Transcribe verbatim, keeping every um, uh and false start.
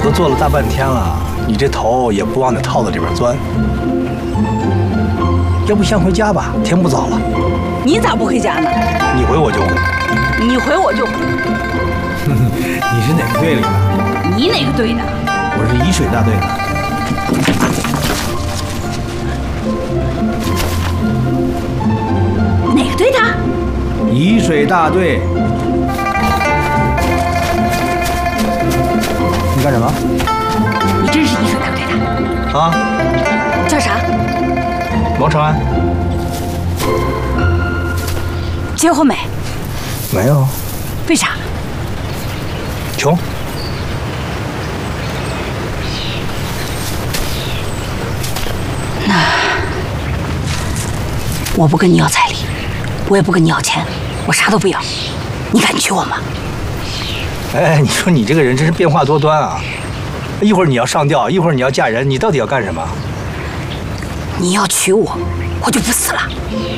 都做了大半天了，你这头也不往那套子里边钻。要不先回家吧，天不早了。 你咋不回家呢？ 你回我就回。 你回我就回。 你是哪个队里的？ 你哪个队的？ 我是沂水大队的。 哪个队的？ 沂水大队。你干什么？ 你真是沂水大队的？ 啊？ 叫啥？ 王长安。 结婚没？ 没有。 为啥？ 穷。 那我不跟你要彩礼，我也不跟你要钱，我啥都不要。你敢娶我吗？ 哎，你说你这个人真是变化多端啊！一会儿你要上吊，一会儿你要嫁人，你到底要干什么？ 你要娶我，我就不死了。